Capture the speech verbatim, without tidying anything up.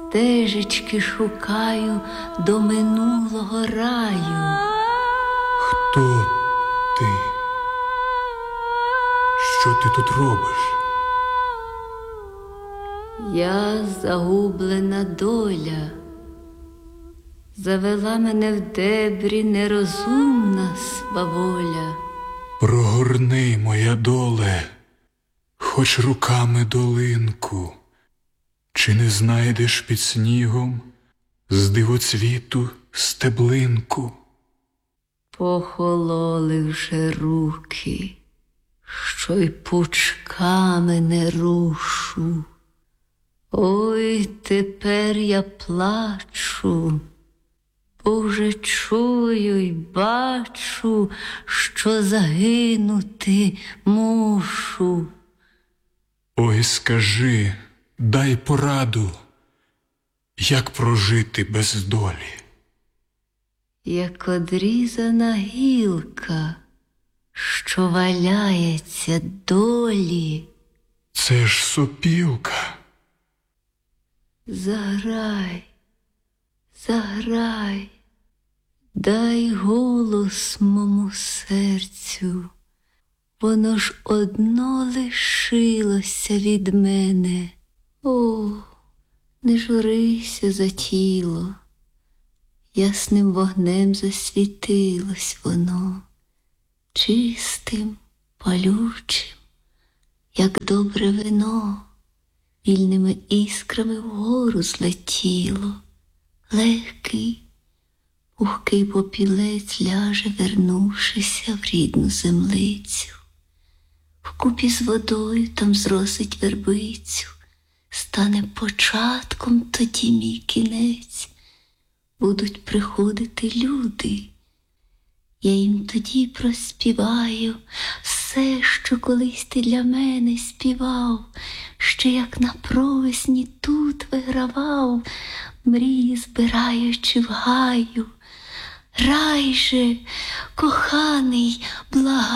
стежечки шукаю до минулого раю. Хто ти? Що ти тут робиш? Я загублена доля, завела мене в дебрі нерозумна сваволя. Прогорни, моя доле, хоч руками долинку, чи не знайдеш під снігом з дивоцвіту стеблинку? Похололи вже руки, що й пучками не рушу. Ой, тепер я плачу, бо вже чую й бачу, що загинути мушу. Ой, скажи, дай пораду, як прожити без долі. Як одрізана гілка, що валяється долі. Це ж сопілка. Заграй, заграй, дай голос мому серцю, воно ж одно лишилося від мене. О, не журися за тіло, ясним вогнем засвітилось воно, чистим, палючим, як добре вино. Вільними іскрами вгору злетіло, легкий, пухкий попілець ляже, вернувшися в рідну землицю. Вкупі з водою там зросить вербицю, стане початком тоді мій кінець. Будуть приходити люди, я їм тоді проспіваю все, що колись ти для мене співав, ще як на провесні тут вигравав, мрії збираючи в гаю. Рай же, коханий, благаю.